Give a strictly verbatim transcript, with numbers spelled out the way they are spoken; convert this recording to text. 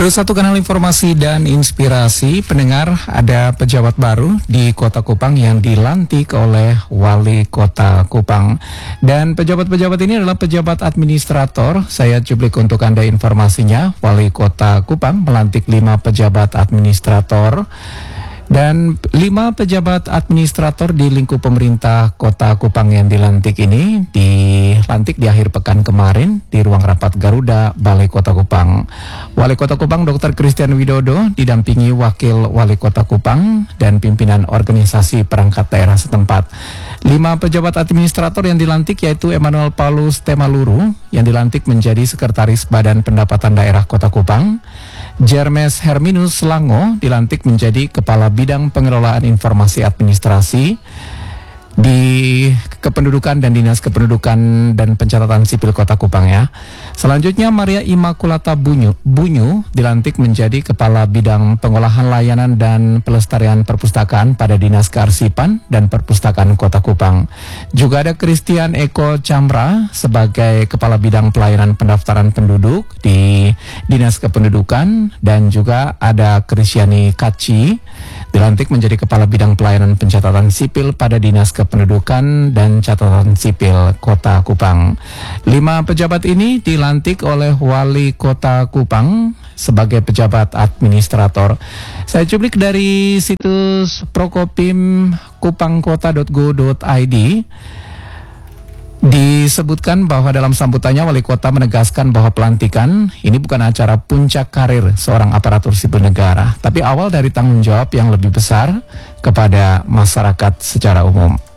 Terus satu kanal informasi dan inspirasi, pendengar, ada pejabat baru di Kota Kupang yang dilantik oleh Wali Kota Kupang. Dan pejabat-pejabat ini adalah pejabat administrator. Saya cuplik untuk Anda informasinya. Wali Kota Kupang melantik lima pejabat administrator. Dan lima pejabat administrator di lingkup pemerintah Kota Kupang yang dilantik ini dilantik di akhir pekan kemarin di ruang rapat Garuda, Balai Kota Kupang. Wali Kota Kupang Doktor Christian Widodo didampingi Wakil Wali Kota Kupang dan pimpinan organisasi perangkat daerah setempat. Lima pejabat administrator yang dilantik yaitu Emmanuel Paulus Temaluru yang dilantik menjadi Sekretaris Badan Pendapatan Daerah Kota Kupang. Jermes Herminus Lango dilantik menjadi Kepala Bidang Pengelolaan Informasi Administrasi di Kependudukan dan Dinas Kependudukan dan Pencatatan Sipil Kota Kupang ya. Selanjutnya Maria Immaculata Bunyu, Bunyu dilantik menjadi Kepala Bidang Pengolahan Layanan dan Pelestarian Perpustakaan pada Dinas Kearsipan dan Perpustakaan Kota Kupang. Juga ada Christian Eko Chamra sebagai Kepala Bidang Pelayanan Pendaftaran Penduduk di Dinas Kependudukan, dan juga ada Kristiani Kaci dilantik menjadi Kepala Bidang Pelayanan Pencatatan Sipil pada Dinas Kependudukan dan Catatan Sipil Kota Kupang. Lima pejabat ini dilantik oleh Wali Kota Kupang sebagai pejabat administrator. Saya cuplik dari situs prokopim kupangkota dot go dot i d. Disebutkan bahwa dalam sambutannya Wali Kota menegaskan bahwa pelantikan ini bukan acara puncak karir seorang aparatur sipil negara, tapi awal dari tanggung jawab yang lebih besar kepada masyarakat secara umum.